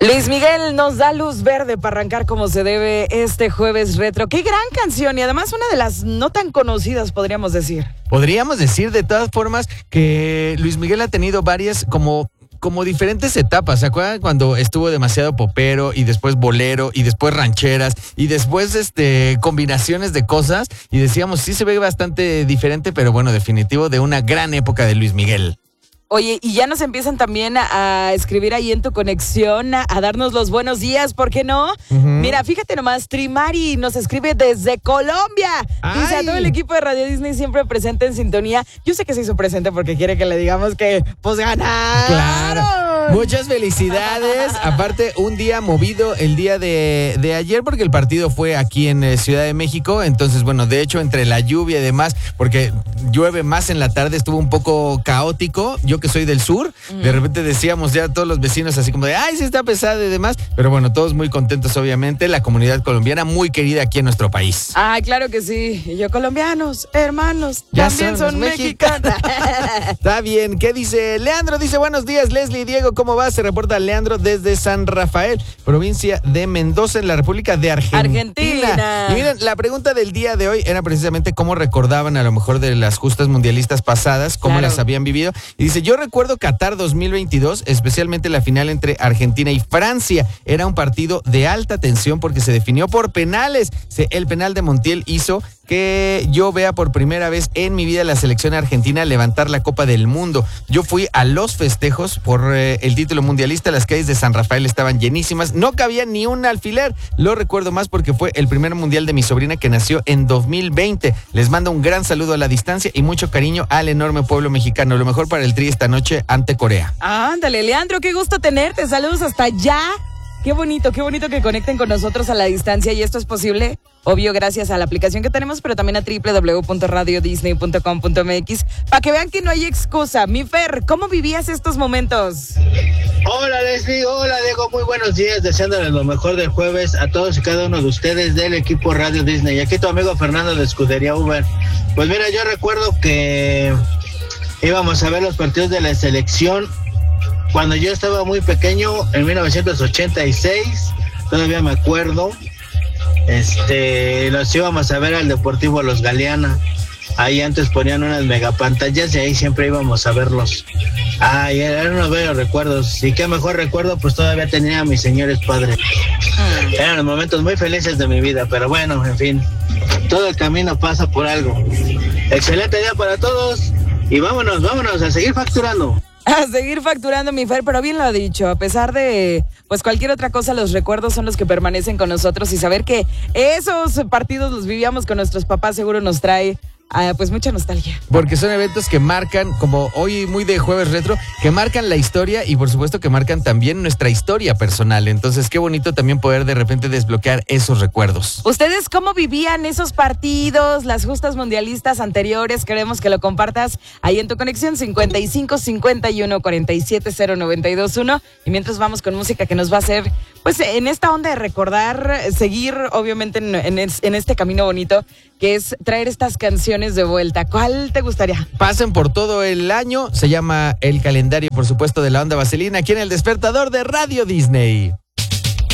Luis Miguel nos da luz verde para arrancar como se debe este jueves retro. ¡Qué gran canción! Y además una de las no tan conocidas, podríamos decir. Podríamos decir de todas formas que Luis Miguel ha tenido varias como diferentes etapas. ¿Se acuerdan cuando estuvo demasiado popero y después bolero y después rancheras y después combinaciones de cosas? Y decíamos, sí se ve bastante diferente, pero bueno, definitivo de una gran época de Luis Miguel. Oye, y ya nos empiezan también a escribir ahí en tu conexión, a darnos los buenos días, ¿por qué no? Mira, fíjate nomás, Trimari nos escribe desde Colombia. Dice, a todo el equipo de Radio Disney siempre presente en sintonía. Yo sé que se hizo presente porque quiere que le digamos que, pues, ganaron. Claro. Muchas felicidades. Aparte, un día movido el día de ayer porque el partido fue aquí en Ciudad de México. Entonces, bueno, de hecho, entre la lluvia y demás, porque llueve más en la tarde, estuvo un poco caótico. Yo que soy del sur, de repente decíamos ya todos los vecinos así como de, ay, sí está pesado y demás. Pero bueno, todos muy contentos, obviamente. La comunidad colombiana muy querida aquí en nuestro país. Ah, claro que sí. Y yo, colombianos, hermanos, ya también son mexicanos. Está bien. ¿Qué dice Leandro? Dice, buenos días, Leslie y Diego. ¿Cómo va? Se reporta Leandro desde San Rafael, provincia de Mendoza, en la República de Argentina. Y miren, la pregunta del día de hoy era precisamente cómo recordaban a lo mejor de las justas mundialistas pasadas, cómo las habían vivido. Y dice, yo recuerdo Qatar 2022, especialmente la final entre Argentina y Francia. Era un partido de alta tensión porque se definió por penales. El penal de Montiel hizo que yo vea por primera vez en mi vida la selección argentina levantar la Copa del Mundo. Yo fui a los festejos por el título mundialista. Las calles de San Rafael estaban llenísimas, no cabía ni un alfiler. Lo recuerdo más porque fue el primer mundial de mi sobrina que nació en 2020. Les mando un gran saludo a la distancia y mucho cariño al enorme pueblo mexicano. Lo mejor para el Tri esta noche ante Corea. Ándale, Leandro, qué gusto tenerte. Saludos hasta allá. Qué bonito que conecten con nosotros a la distancia, y esto es posible, obvio, gracias a la aplicación que tenemos, pero también a www.radiodisney.com.mx, para que vean que no hay excusa. Mi Fer, ¿cómo vivías estos momentos? Hola Leslie, hola Diego, muy buenos días, deseándoles lo mejor del jueves a todos y cada uno de ustedes del equipo Radio Disney. Y aquí tu amigo Fernando de Escudería Uber. Pues mira, yo recuerdo que íbamos a ver los partidos de la selección cuando yo estaba muy pequeño, en 1986, todavía me acuerdo, nos íbamos a ver al Deportivo Los Galeana. Ahí antes ponían unas megapantallas y ahí siempre íbamos a verlos. Ay, eran unos bellos recuerdos. Y qué mejor recuerdo, pues todavía tenía a mis señores padres. Eran los momentos muy felices de mi vida, pero bueno, en fin, todo el camino pasa por algo. Excelente día para todos y vámonos a seguir facturando. A seguir facturando, mi Fer, pero bien lo ha dicho. A pesar de pues cualquier otra cosa, los recuerdos son los que permanecen con nosotros, y saber que esos partidos los vivíamos con nuestros papás seguro nos trae pues mucha nostalgia. Porque son eventos que marcan, como hoy muy de jueves retro, que marcan la historia y por supuesto que marcan también nuestra historia personal. Entonces qué bonito también poder de repente desbloquear esos recuerdos. ¿Ustedes cómo vivían esos partidos, las justas mundialistas anteriores? Queremos que lo compartas ahí en tu conexión 55 51 47 0921. Y mientras vamos con música que nos va a hacer, pues en esta onda de recordar, seguir obviamente en este camino bonito que es traer estas canciones de vuelta. ¿Cuál te gustaría? Pasen por todo el año, se llama el calendario, por supuesto, de la onda vaselina, aquí en el despertador de Radio Disney.